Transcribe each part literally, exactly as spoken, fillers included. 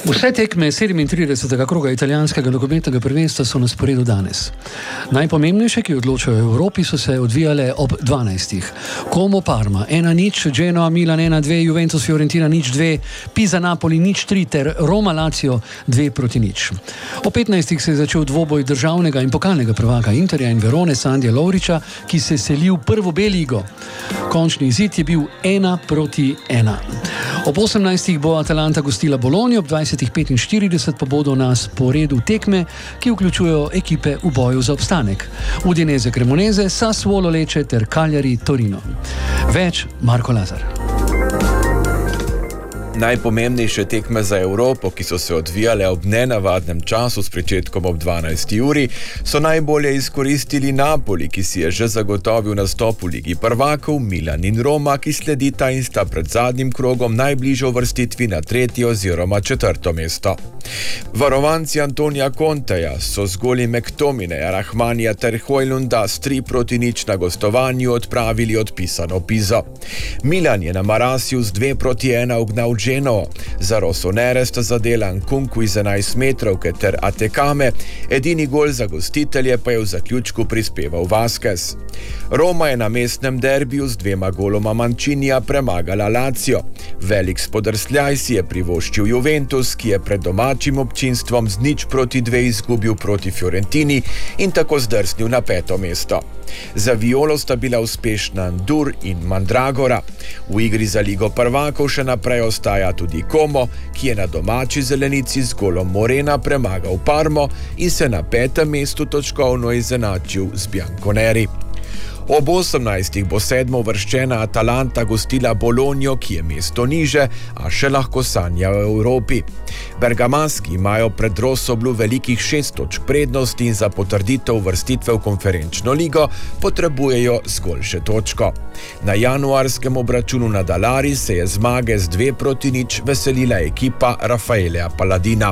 Vse tekme sedemintridesetega kroga italijanskega nogometnega prvenstva so na sporedu danes. Najpomembnejše, ki odločajo o Evropi, so se odvijale ob dvanajstih. Como Parma ena nič, Genoa Milan ena dve, Juventus Fiorentina nič dve, Pisa Napoli nič tri ter Roma Lazio dve proti nič. O petnajstih se je začel dvoboj državnega in pokalnega prvaka Interja in Verone Sandija Lovriča, ki se seli v prvo B ligo. Končni izid je bil ena proti ena. Ob osemnajstih bo Atalanta gostila Bologno, ob dvajsetih petinštirideset pa bodo na sporedu tekme, ki vključujejo ekipe v boju za obstanek. Udinese Cremonese, Sassuolo Lecce ter Cagliari Torino. Več Marko Lazar. Najpomembnejše tekme za Evropo, ki so se odvijale ob nenavadnem času s pričetkom ob dvanajsti uri, so najbolje izkoristili Napoli, ki si je že zagotovil nastop v Ligi prvakov, Milan in Roma, ki sledita in sta pred zadnjim krogom najbližje uvrstitvi na tretje oziroma četrto mesto. Varovanci Antonija Conteja so z goli McTominaya, Rahmanija ter Hojlunda s tri proti nič na gostovanju odpravili odpisano Pizo. Milan je na Marasiju z dve proti ena ugnal Genoa, za Rossonere sta zadela Nkunku iz enajstmetrovke ter Atekame, edini gol za gostitelje pa je v zaključku prispeval Vazquez. Roma je na mestnem derbiju z dvema goloma Mancinija premagala Lazio. Velik spodrsljaj si je privoščil Juventus, ki je pred domačim občinstvom z nič proti dve izgubil proti Fiorentini in tako zdrsnil na peto mesto. Za Violo sta bila uspešna Ndur in Mandragora. V igri za Ligo prvakov še naprej ostaja tudi Como, ki je na domači zelenici z golom Morena premagal Parmo in se na petem mestu točkovno izenačil z Bianconeri. Ob osemnajstih bo sedmouvrščena Atalanta gostila Bologno, ki je mesto niže, a še lahko sanja o Evropi. Bergamaski imajo pred Rossoblu velikih šest točk prednosti in za potrditev uvrstitve v konferenčno ligo potrebujejo zgolj še točko. Na januarskem obračunu na Dalari se je zmage z dve proti nič veselila ekipa Rafaela Paladina.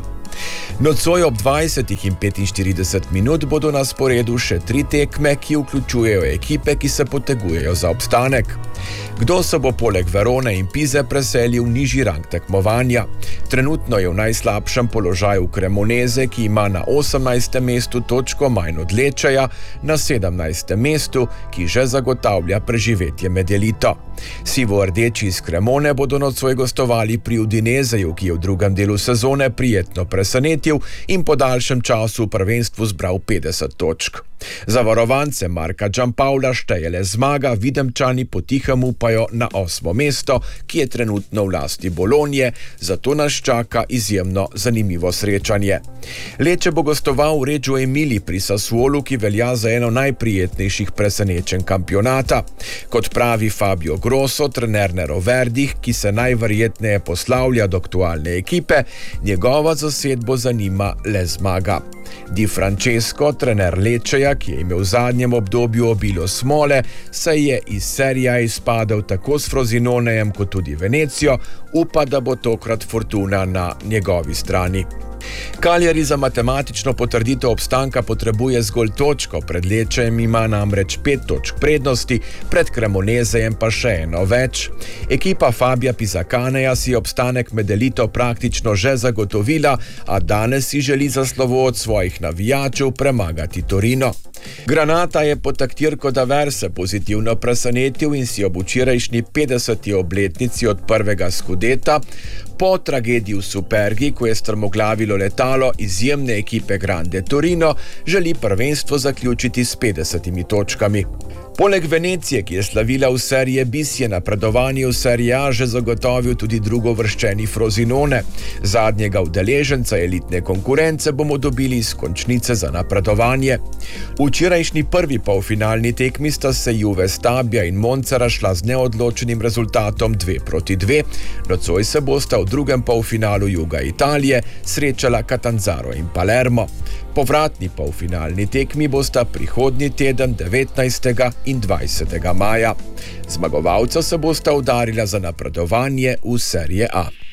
Nocoj ob dvajsetih in petinštirideset minut bodo na sporedu še tri tekme, ki vključujejo ekipe, ki se potegujejo za obstanek. Kdo se bo poleg Verone in Pize preselil v nižji rang tekmovanja? Trenutno je v najslabšem položaju Cremonese, ki ima na osemnajstem mestu točko manj od Lecceja, na sedemnajstem mestu, ki že zagotavlja preživetje med elito. Sivo-rdeči iz Cremone bodo nocoj gostovali pri Udineseju, ki je v drugem delu sezone prijetno presenetil in po daljšem času v prvenstvu zbral petdeset točk. Za varovance Marka Giampaola šteje le zmaga, Videmčani potihem upajo na osmo mesto, ki je trenutno v lasti Bolonje, zato nas čaka izjemno zanimivo srečanje. Lecce bo gostoval v Reggio Emili pri Sassuolu, ki velja za eno najprijetnejših presenečenj kampionata. Kot pravi Fabio Grosso, trener Neroverdih, ki se najverjetneje poslavlja do aktualne ekipe, njegova zasedbo zanima le zmaga. Di Francesco, trener Lecceja, ki je imel v zadnjem obdobju obilo smole, saj je iz serija izpadel tako s Frozinonejem kot tudi Venecijo, upa, da bo tokrat fortuna na njegovi strani. Cagliari za matematično potrditev obstanka potrebuje zgolj točko, pred Leccejem ima namreč pet točk prednosti, pred Cremonesejem pa še eno več. Ekipa Fabia Pisakaneja si obstanek med elito praktično že zagotovila, a danes si želi za slovo od svojih navijačev premagati Torino. Granata je po taktirko D'Averse pozitivno presenetil in si ob včerajšnji petdeseti obletnici od prvega skudeta po tragediji v Supergi, ko je strmoglavilo letalo izjemne ekipe Grande Torino, želi prvenstvo zaključiti s petdesetimi točkami. Poleg Venecije, ki je slavila v serije bis, je napredovanje v serije A že zagotovil tudi drugovrščeni Frosinone. Zadnjega udeleženca elitne konkurence bomo dobili iz končnice za napredovanje. V včerajšnji prvi polfinalni tekmi sta se Juve Stabia in Monza razšla z neodločenim rezultatom dve proti dve. Nocoj se bosta v drugem polfinalu Juga Italije srečala Catanzaro in Palermo. Povratni polfinalni tekmi bosta prihodnji teden devetnajstega in dvajsetega maja. Zmagovalca se bosta udarila za napredovanje v serije A.